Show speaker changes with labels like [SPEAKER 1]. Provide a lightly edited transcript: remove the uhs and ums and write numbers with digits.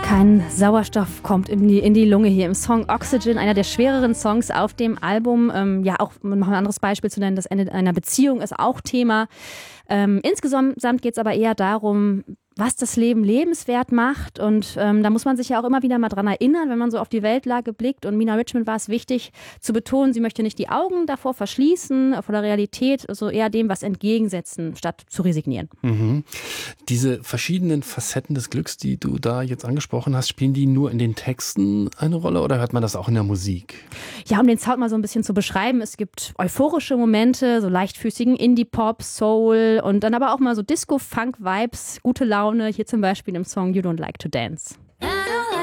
[SPEAKER 1] Kein Sauerstoff kommt in die Lunge hier im Song Oxygen, einer der schwereren Songs auf dem Album. Auch noch ein anderes Beispiel zu nennen, das Ende einer Beziehung ist auch Thema. Insgesamt geht es aber eher darum, was das Leben lebenswert macht. Und da muss man sich ja auch immer wieder mal dran erinnern, wenn man so auf die Weltlage blickt. Und Mina Richmond war es wichtig zu betonen, sie möchte nicht die Augen davor verschließen, vor der Realität, so eher dem was entgegensetzen, statt zu resignieren.
[SPEAKER 2] Mhm. Diese verschiedenen Facetten des Glücks, die du da jetzt angesprochen hast, spielen die nur in den Texten eine Rolle oder hört man das auch in der Musik?
[SPEAKER 1] Ja, um den Sound mal so ein bisschen zu beschreiben, es gibt euphorische Momente, so leichtfüßigen Indie-Pop, Soul und dann aber auch mal so Disco-Funk-Vibes, gute Laune, hier zum Beispiel im Song You Don't Like to Dance.